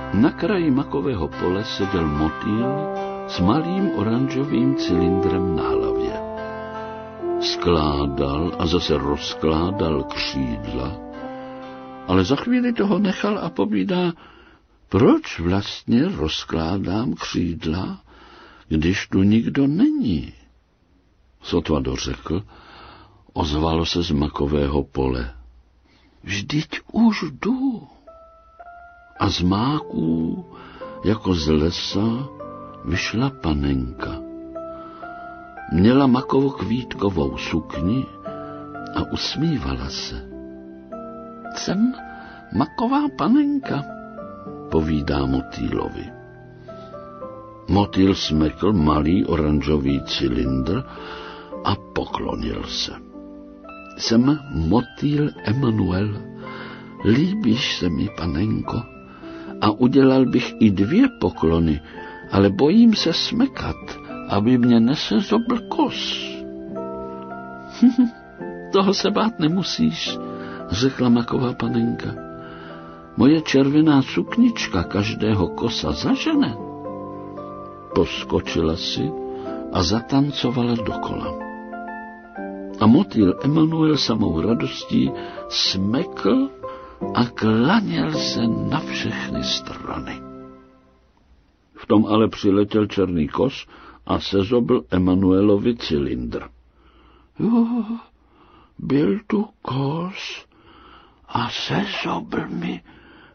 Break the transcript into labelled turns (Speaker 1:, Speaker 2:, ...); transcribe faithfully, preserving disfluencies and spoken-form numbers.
Speaker 1: Na kraji makového pole seděl motýl s malým oranžovým cylindrem na hlavě. Skládal a zase rozkládal křídla, ale za chvíli toho nechal a povídá, proč vlastně rozkládám křídla, když tu nikdo není. Sotva dořekl, ozvalo se z makového pole. Vždyť už jdu. A z máků, jako z lesa, vyšla panenka. Měla makovo-kvítkovou sukni a usmívala se. Jsem maková panenka, povídá motýlovi. Motýl smekl malý oranžový cylindr a poklonil se. Jsem motýl Emanuel, líbíš se mi, panenko, a udělal bych i dvě poklony, ale bojím se smekat, aby mě nesezobl kos. Toho se bát nemusíš, řekla maková panenka. Moje červená suknička každého kosa zažene. Poskočila si a zatancovala dokola. A motýl Emanuel samou radostí smekl a klaněl se na všechny strany. V tom ale přiletěl černý kos a sezobl Emanuelovi cylindr. Jo, byl tu kos a sezobl mi